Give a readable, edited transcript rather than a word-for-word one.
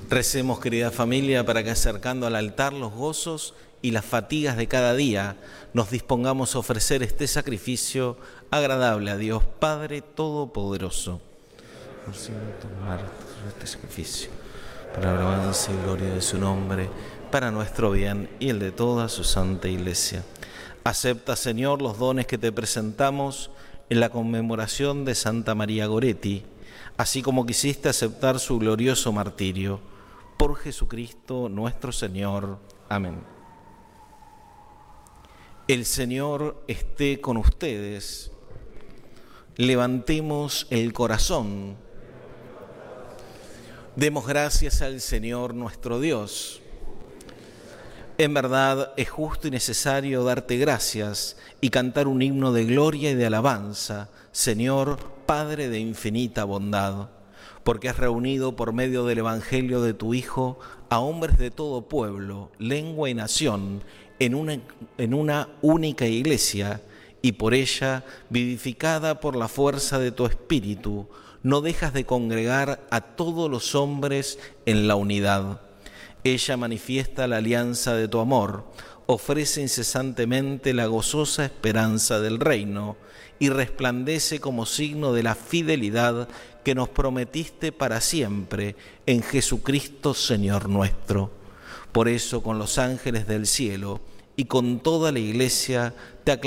Recemos, querida familia, para que acercando al altar los gozos y las fatigas de cada día, nos dispongamos a ofrecer este sacrificio agradable a Dios Padre Todopoderoso. Por tomar este sacrificio, para la alabanza y gloria de su nombre, para nuestro bien y el de toda su santa Iglesia. Acepta, Señor, los dones que te presentamos en la conmemoración de Santa María Goretti, así como quisiste aceptar su glorioso martirio. Por Jesucristo nuestro Señor. Amén. El Señor esté con ustedes. Levantemos el corazón. Demos gracias al Señor nuestro Dios. En verdad es justo y necesario darte gracias y cantar un himno de gloria y de alabanza, Señor, Padre de infinita bondad, porque has reunido por medio del Evangelio de tu Hijo a hombres de todo pueblo, lengua y nación en una única Iglesia, y por ella, vivificada por la fuerza de tu Espíritu, no dejas de congregar a todos los hombres en la unidad. Ella manifiesta la alianza de tu amor, ofrece incesantemente la gozosa esperanza del reino y resplandece como signo de la fidelidad que nos prometiste para siempre en Jesucristo Señor nuestro. Por eso, con los ángeles del cielo y con toda la Iglesia, te aclamamos